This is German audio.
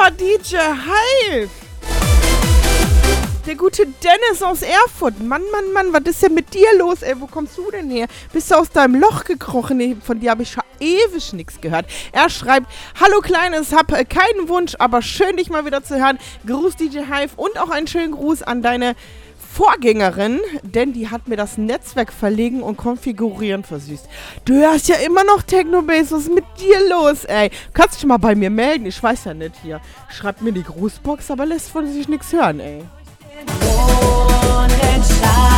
Super DJ Hive. Der gute Dennis aus Erfurt. Mann, was ist denn mit dir los, ey? Wo kommst du denn her? Bist du aus deinem Loch gekrochen? Nee, von dir habe ich schon ewig nichts gehört. Er schreibt, hallo Kleines, hab keinen Wunsch, aber schön, dich mal wieder zu hören. Gruß DJ Hive und auch einen schönen Gruß an deine Vorgängerin, denn die hat mir das Netzwerk verlegen und konfigurieren versüßt. Du hörst ja immer noch Technobase, was ist mit dir los, ey? Kannst dich mal bei mir melden, ich weiß ja nicht hier. Schreibt mir die Grußbox, aber lässt von sich nichts hören, ey.